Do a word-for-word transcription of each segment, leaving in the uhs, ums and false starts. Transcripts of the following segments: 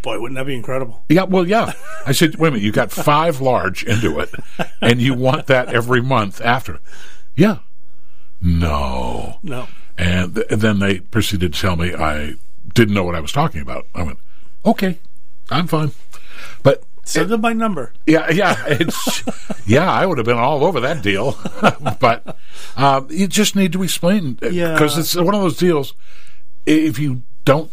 Boy, wouldn't that be incredible? Yeah, well, yeah. I said, wait a minute, you got five large into it, and you want that every month after. Yeah. No. No. And, th- and then they proceeded to tell me I didn't know what I was talking about. I went, okay, I'm fine. But send them my number. Yeah, yeah. It's, yeah, I would have been all over that deal. But um, you just need to explain. Yeah. Because it's one of those deals, if you don't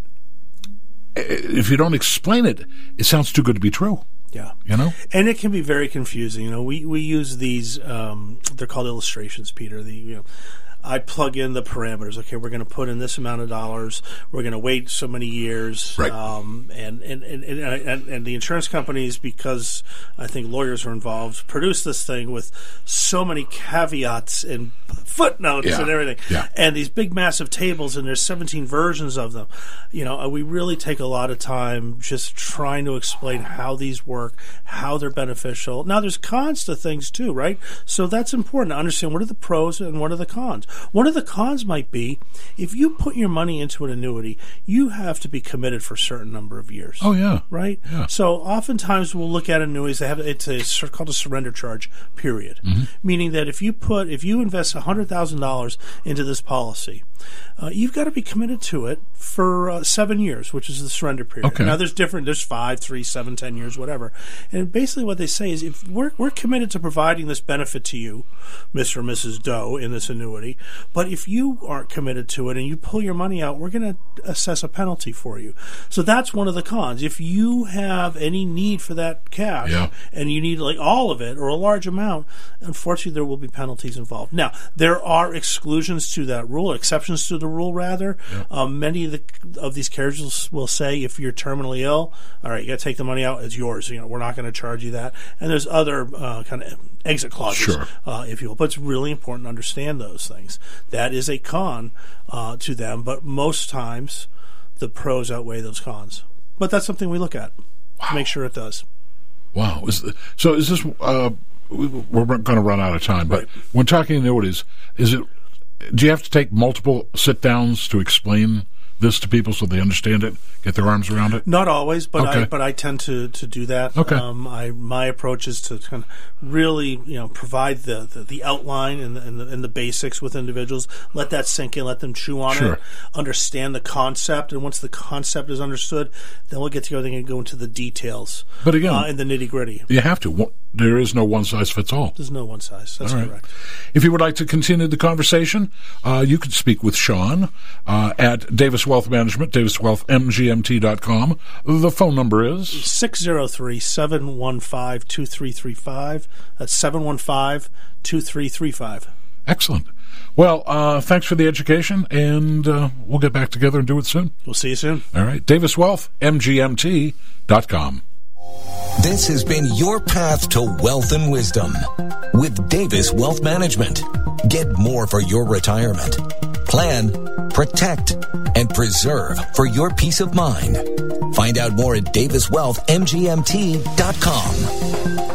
if you don't explain it, it sounds too good to be true. Yeah. You know? And it can be very confusing. You know, we, we use these, um, they're called illustrations, Peter. The, you know, I plug in the parameters. Okay, we're going to put in this amount of dollars. We're going to wait so many years. Right. Um, and, and, and, and, and the insurance companies, because I think lawyers are involved, produce this thing with so many caveats and footnotes yeah. and everything. Yeah. And these big, massive tables, and there's seventeen versions of them. You know, we really take a lot of time just trying to explain how these work, how they're beneficial. Now, there's cons to things too, right? So that's important to understand what are the pros and what are the cons. One of the cons might be if you put your money into an annuity, you have to be committed for a certain number of years. Oh, yeah. Right? Yeah. So oftentimes we'll look at annuities, they have it's a, called a surrender charge period, mm-hmm. meaning that if you put if you invest one hundred thousand dollars into this policy, uh, you've got to be committed to it for uh, seven years, which is the surrender period. Okay. Now, there's different, there's five, three, seven, ten years, whatever. And basically what they say is if we're, we're committed to providing this benefit to you, Mister or Missus Doe, in this annuity, but if you aren't committed to it and you pull your money out, we're going to assess a penalty for you. So that's one of the cons. If you have any need for that cash yeah. and you need like all of it or a large amount, unfortunately there will be penalties involved. Now, there are exclusions to that rule, exceptions to the rule, rather. Yeah. Um, many of the of these carriers will say if you're terminally ill, all right, you got to take the money out, it's yours. You know, we're not going to charge you that. And there's other uh, kind of exit clauses, sure. uh, if you will. But it's really important to understand those things. That is a con uh, to them, but most times the pros outweigh those cons. But that's something we look at wow. to make sure it does. Wow. Is the, so is this, uh, we're going to run out of time, but right. when talking annuities, is it, do you have to take multiple sit-downs to explain this to people so they understand it, get their arms around it? Not always, but okay. I but I tend to, to do that. Okay. Um, I my approach is to kind of really you know provide the, the, the outline and the, and the and the basics with individuals. Let that sink in. Let them chew on sure. it. Understand the concept, and once the concept is understood, then we'll get together and go into the details. But again, uh, in the nitty gritty, you have to. There is no one size fits all. There's no one size. That's all right. correct. If you would like to continue the conversation, uh, you can speak with Sean uh, at Davis Wealth Management, davis wealth m g m t dot com. The phone number is six oh three, seven one five, two three three five. That's seven one five, two three three five. Excellent. Well, uh, thanks for the education, and uh, we'll get back together and do it soon. We'll see you soon. All right. Davis Wealth M G M T dot com. This has been your path to wealth and wisdom with Davis Wealth Management. Get more for your retirement. Plan, protect, and preserve for your peace of mind. Find out more at davis wealth m g m t dot com.